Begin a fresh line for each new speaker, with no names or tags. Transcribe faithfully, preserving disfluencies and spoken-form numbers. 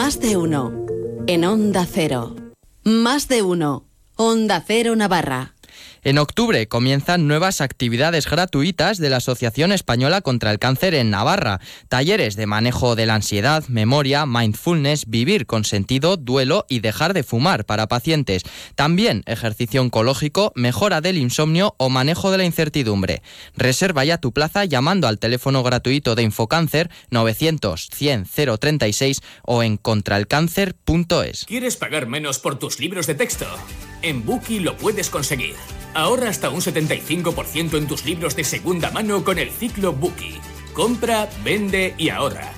Más de uno. En Onda Cero. Más de uno. Onda Cero Navarra.
En octubre comienzan nuevas actividades gratuitas de la Asociación Española contra el Cáncer en Navarra. Talleres de manejo de la ansiedad, memoria, mindfulness, vivir con sentido, duelo y dejar de fumar para pacientes. También ejercicio oncológico, mejora del insomnio o manejo de la incertidumbre. Reserva ya tu plaza llamando al teléfono gratuito de Infocáncer novecientos cien cero treinta y seis o en contraelcáncer punto es.
¿Quieres pagar menos por tus libros de texto? En Bookie lo puedes conseguir. Ahorra hasta un setenta y cinco por ciento en tus libros de segunda mano con el ciclo Bookie. Compra, vende y ahorra.